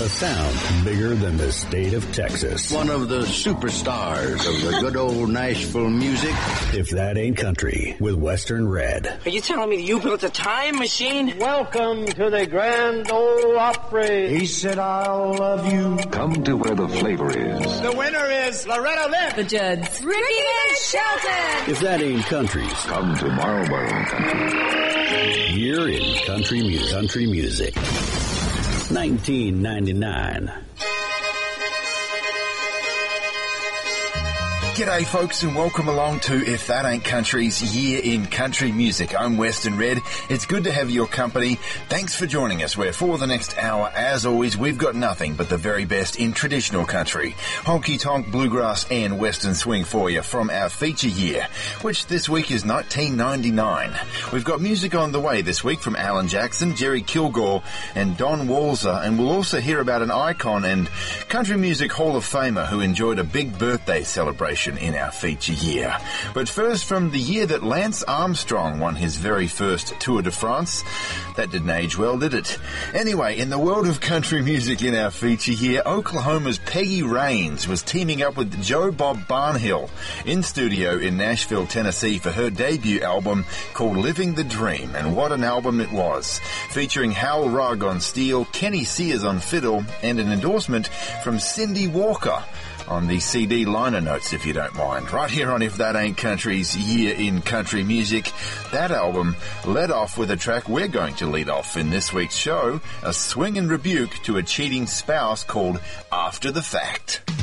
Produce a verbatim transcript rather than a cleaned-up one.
A sound bigger than the state of Texas. One of the superstars of the good old Nashville music. If That Ain't Country with Western Red. Are you telling me that you built a time machine? Welcome to the Grand Ole Opry. He said, I'll love you. Come to where the flavor is. The winner is Loretta Lynn. The Judds. Ricky and Shelton. If That Ain't Country's. Come to Marlboro Country. Year in country music. Country music. nineteen ninety-nine. G'day folks and welcome along to If That Ain't Country's Year in Country Music. I'm Western Red. It's good to have your company. Thanks for joining us where for the next hour, as always, we've got nothing but the very best in traditional country, honky-tonk, bluegrass and western swing for you from our feature year, which this week is nineteen ninety-nine. We've got music on the way this week from Alan Jackson, Jerry Kilgore and Don Walser, and we'll also hear about an icon and country music Hall of Famer who enjoyed a big birthday celebration in our feature year. But first, from the year that Lance Armstrong won his very first Tour de France. That didn't age well, did it? Anyway, in the world of country music in our feature year, Oklahoma's Peggy Raines was teaming up with Joe Bob Barnhill in studio in Nashville, Tennessee for her debut album called Living the Dream, and what an album it was, featuring Hal Rugg on steel, Kenny Sears on fiddle, and an endorsement from Cindy Walker on the C D liner notes, if you don't mind. Right here on If That Ain't Country's Year in Country Music, that album led off with a track we're going to lead off in this week's show, a swing and rebuke to a cheating spouse called After the Fact.